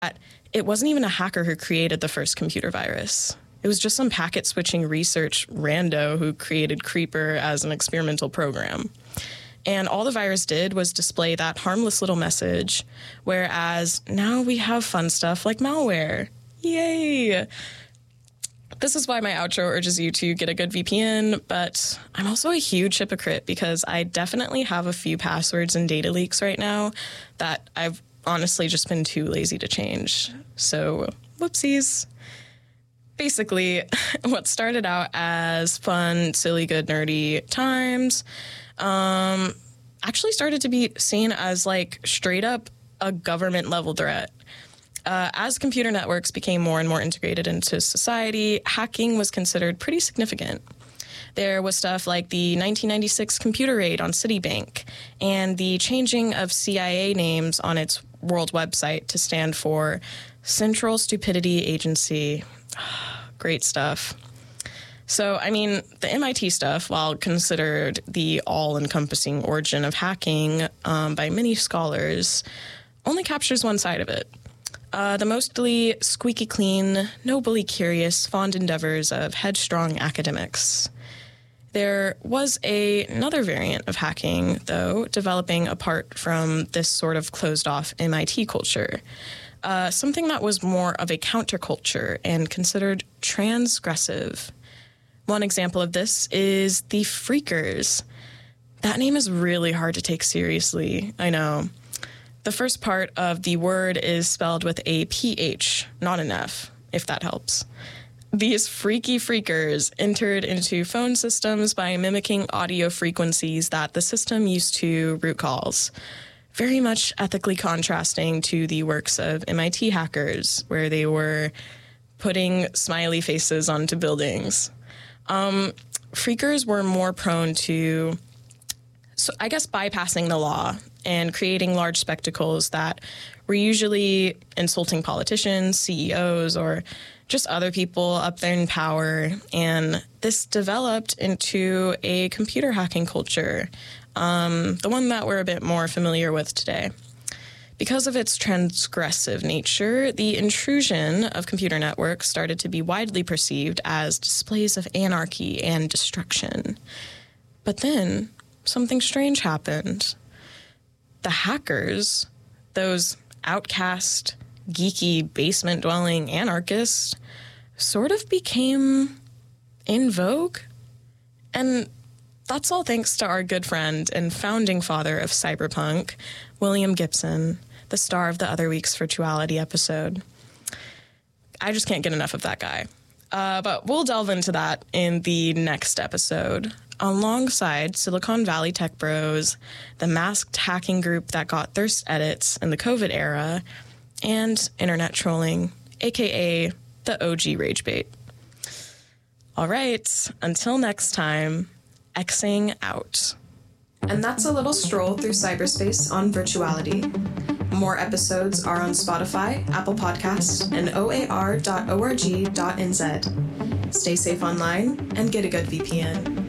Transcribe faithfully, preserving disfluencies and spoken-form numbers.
It wasn't even a hacker who created the first computer virus. It was just some packet switching research rando who created Creeper as an experimental program. And all the virus did was display that harmless little message, whereas now we have fun stuff like malware. Yay! This is why my outro urges you to get a good V P N, but I'm also a huge hypocrite because I definitely have a few passwords and data leaks right now that I've honestly just been too lazy to change. So, whoopsies. Basically, what started out as fun, silly, good, nerdy times um, actually started to be seen as, like, straight up a government-level threat. Uh, as computer networks became more and more integrated into society, hacking was considered pretty significant. There was stuff like the nineteen ninety-six computer raid on Citibank and the changing of C I A names on its world website to stand for Central Stupidity Agency. Great stuff. So, I mean, the M I T stuff, while considered the all-encompassing origin of hacking um, by many scholars, only captures one side of it. Uh, the mostly squeaky clean, nobly curious, fond endeavors of headstrong academics. There was a, another variant of hacking, though, developing apart from this sort of closed-off M I T culture. Uh, something that was more of a counterculture and considered transgressive. One example of this is the Phreakers. That name is really hard to take seriously, I know. The first part of the word is spelled with a P H, not an F, if that helps. These freaky Phreakers entered into phone systems by mimicking audio frequencies that the system used to route calls, very much ethically contrasting to the works of M I T hackers, where they were putting smiley faces onto buildings. Um, Phreakers were more prone to, so I guess, bypassing the law and creating large spectacles that were usually insulting politicians, C E Os, or just other people up there in power. And this developed into a computer hacking culture, um, the one that we're a bit more familiar with today. Because of its transgressive nature, the intrusion of computer networks started to be widely perceived as displays of anarchy and destruction. But then something strange happened. The hackers, those outcast, geeky, basement-dwelling anarchists, sort of became in vogue. And that's all thanks to our good friend and founding father of cyberpunk, William Gibson, the star of the other week's Virtuality episode. I just can't get enough of that guy. Uh, but we'll delve into that in the next episode, alongside Silicon Valley tech bros, the masked hacking group that got thirst edits in the COVID era, and internet trolling, aka the O G rage bait. All right, until next time, Xing out. And that's a little stroll through cyberspace on Virtuality. More episodes are on Spotify, Apple Podcasts, and O A R dot org dot N Z. Stay safe online and get a good V P N.